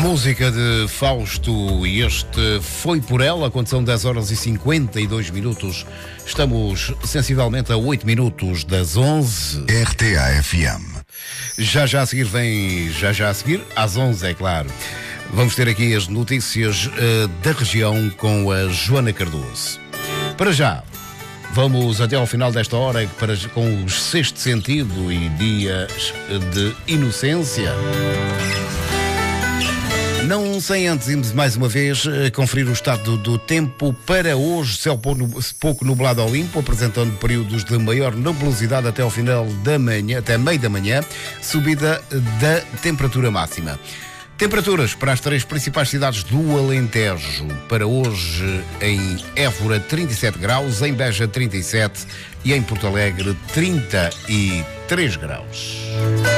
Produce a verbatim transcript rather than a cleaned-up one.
Música de Fausto e este Foi Por Ela, quando são dez horas e cinquenta e dois minutos. Estamos sensivelmente a oito minutos das onze. R T A F M. Já já a seguir vem, já já a seguir, às onze, é claro. Vamos ter aqui as notícias uh, da região com a Joana Cardoso. Para já, vamos até ao final desta hora para, com o Sexto Sentido e Dias de Inocência. Não sem antes, mais uma vez, conferir o estado do tempo para hoje. Céu pouco nublado ao limpo, apresentando períodos de maior nebulosidade até ao final da manhã, até meio da manhã, subida da temperatura máxima. Temperaturas para as três principais cidades do Alentejo. Para hoje, em Évora, trinta e sete graus, em Beja, trinta e sete e em Porto Alegre, trinta e três graus.